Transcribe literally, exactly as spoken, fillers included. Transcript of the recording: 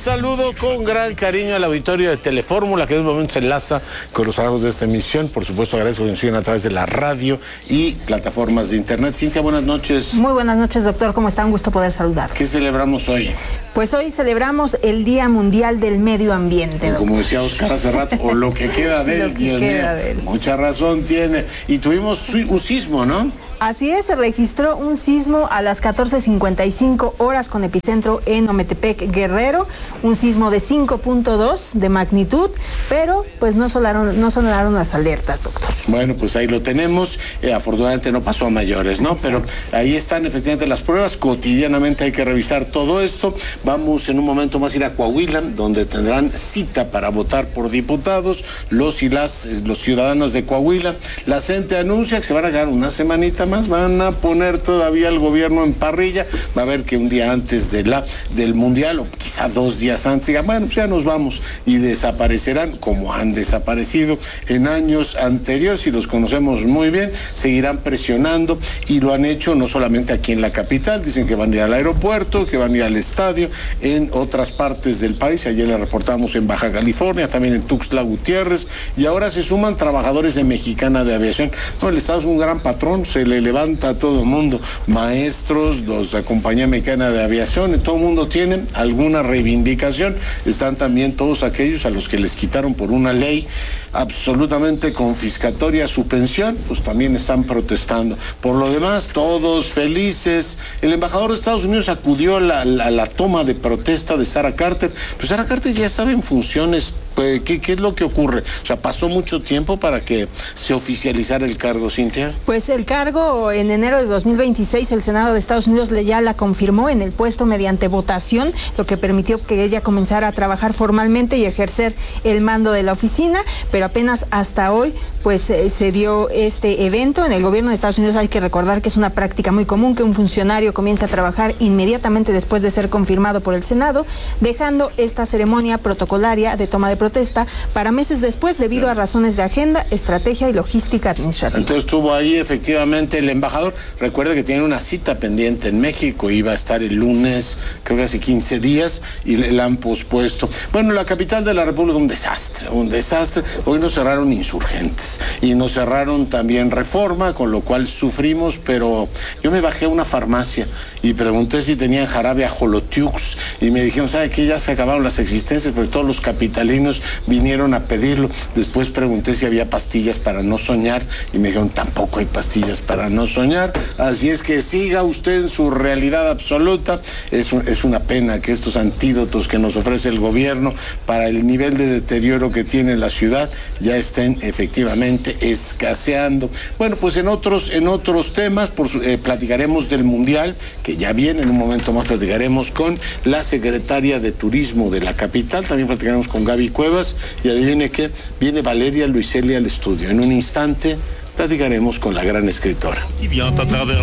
Saludo con gran cariño al auditorio de Telefórmula, que en un momento se enlaza con los trabajos de esta emisión. Por supuesto, agradezco que nos sigan a través de la radio y plataformas de internet. Cintia, buenas noches. Muy buenas noches, doctor. ¿Cómo está? Un gusto poder saludar. ¿Qué celebramos hoy? Pues hoy celebramos el Día Mundial del Medio Ambiente, doctor. Como decía Oscar hace rato, o lo que queda de él, Lo que Dios queda mío. de él. Mucha razón tiene. Y tuvimos un sismo, ¿no? Así es, se registró un sismo a las catorce cincuenta y cinco horas con epicentro en Ometepec, Guerrero, un sismo de cinco punto dos de magnitud, pero pues no sonaron, no sonaron las alertas, doctor. Bueno, pues ahí lo tenemos, eh, afortunadamente no pasó a mayores, ¿no? Pero ahí están efectivamente las pruebas, cotidianamente hay que revisar todo esto. Vamos en un momento más a ir a Coahuila, donde tendrán cita para votar por diputados los y las los ciudadanos de Coahuila. La gente anuncia que se van a quedar una semanita más, van a poner todavía el gobierno en parrilla, va a ver que un día antes de la del mundial o quizá dos días antes digan, bueno, pues ya nos vamos y desaparecerán como han desaparecido en años anteriores y los conocemos muy bien, seguirán presionando y lo han hecho no solamente aquí en la capital, dicen que van a ir al aeropuerto, que van a ir al estadio, en otras partes del país, ayer le reportamos en Baja California, también en Tuxtla Gutiérrez y ahora se suman trabajadores de Mexicana de Aviación. No, el Estado es un gran patrón, se le levanta a todo el mundo, maestros, los de Compañía Mexicana de Aviación, y todo el mundo tiene alguna reivindicación. Están también todos aquellos a los que les quitaron por una ley absolutamente confiscatoria su pensión, pues también están protestando. Por lo demás, todos felices. El embajador de Estados Unidos acudió a la, la, la toma de protesta de Sarah Carter, pues Sarah Carter ya estaba en funciones. ¿Qué, ¿Qué es lo que ocurre? O sea, ¿pasó mucho tiempo para que se oficializara el cargo, Cintia? Pues el cargo en enero de dos mil veintiséis, el Senado de Estados Unidos ya la confirmó en el puesto mediante votación, lo que permitió que ella comenzara a trabajar formalmente y ejercer el mando de la oficina, pero apenas hasta hoy pues eh, se dio este evento. En el gobierno de Estados Unidos hay que recordar que es una práctica muy común que un funcionario comience a trabajar inmediatamente después de ser confirmado por el Senado, dejando esta ceremonia protocolaria de toma de protesta para meses después debido a razones de agenda, estrategia y logística administrativa. Entonces estuvo ahí efectivamente el embajador. Recuerda que tiene una cita pendiente en México, iba a estar el lunes, creo que hace quince días, y la han pospuesto. Bueno, la capital de la República, un desastre, un desastre. Hoy nos cerraron Insurgentes y nos cerraron también Reforma, con lo cual sufrimos, pero yo me bajé a una farmacia y pregunté si tenían jarabe ajolotiux y me dijeron, ¿sabe qué? Ya se acabaron las existencias, pero todos los capitalinos vinieron a pedirlo. Después pregunté si había pastillas para no soñar y me dijeron, tampoco hay pastillas para no soñar. Así es que siga usted en su realidad absoluta. Es, un, es una pena que estos antídotos que nos ofrece el gobierno para el nivel de deterioro que tiene la ciudad ya estén efectivamente escaseando. Bueno, pues en otros, en otros temas por, eh, platicaremos del Mundial, que ya viene, en un momento más platicaremos con la secretaria de Turismo de la capital, también platicaremos con Gaby Cuevas y adivine qué, viene Valeria Luiselli al estudio. En un instante platicaremos con la gran escritora.